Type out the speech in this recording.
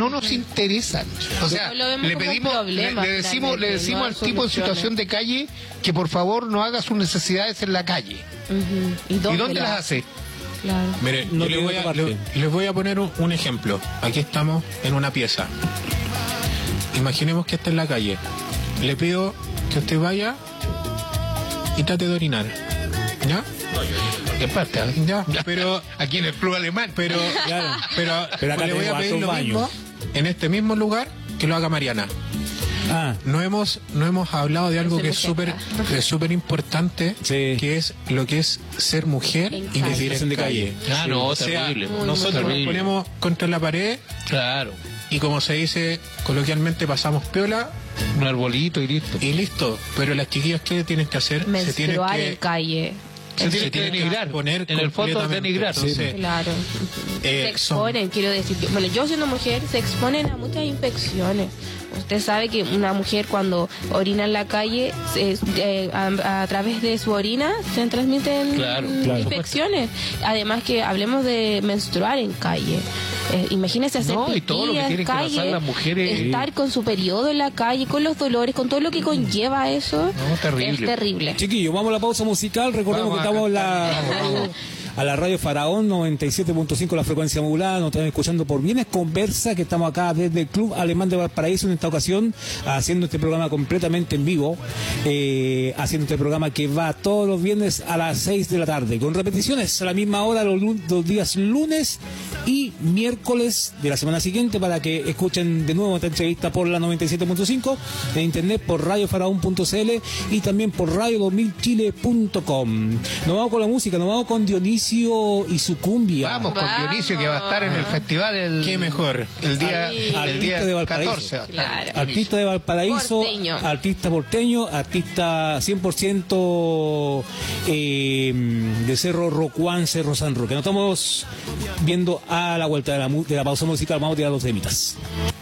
no nos interesan. O sea, le pedimos, le decimos al tipo en situación de calle que por favor no haga sus necesidades en la calle. ¿Y dónde las hace? Claro. Mire, no les voy a poner un ejemplo. Aquí estamos en una pieza. Imaginemos que está en la calle. Le pido que usted vaya y trate de orinar. ¿Ya? ¿Qué parte? Ya, pero aquí en el club alemán. Pero acá le voy a pedir lo mismo en este mismo lugar que lo haga Mariana. No hemos hablado de algo que es súper importante, sí, que es lo que es ser mujer y vivir en calle. No, o sea, nosotros nos ponemos contra la pared, claro, y como se dice coloquialmente, pasamos piola, un arbolito y listo. Y listo. Pero las chiquillas, ¿qué tienen que hacer? Menstruar en calle. Se tiene que denigrar, poner en el fondo denigrar. Entonces, claro. Se exponen, quiero decir. Bueno, yo siendo mujer, se exponen a muchas infecciones. Usted sabe que una mujer cuando orina en la calle, a través de su orina se transmiten infecciones. Además que hablemos de menstruar en calle. Imagínese hacer pipí en calle, las mujeres, estar con su periodo en la calle, con los dolores, con todo lo que conlleva eso. No, terrible. Es terrible. Chiquillos, vamos a la pausa musical. Recordemos que estamos a la radio Faraón 97.5, la frecuencia modulada. Nos están escuchando por Bienes Conversa, que estamos acá desde el Club Alemán de Valparaíso en esta ocasión, haciendo este programa completamente en vivo, haciendo este programa que va todos los viernes a las 6 de la tarde, con repeticiones a la misma hora los días lunes y miércoles de la semana siguiente, para que escuchen de nuevo esta entrevista por la 97.5 en internet, por radiofaraón.cl y también por radio2000chile.com. Nos vamos con la música, nos vamos con Dionisio y su cumbia. Vamos con Dionisio, que va a estar en el festival. Qué mejor. El día de Valparaíso. 14. Claro. Artista de Valparaíso, porteño. Artista porteño, artista 100% de Cerro Rocuán, Cerro San Roque. Nos estamos viendo a la vuelta de la pausa musical. Vamos a tirar dos temitas.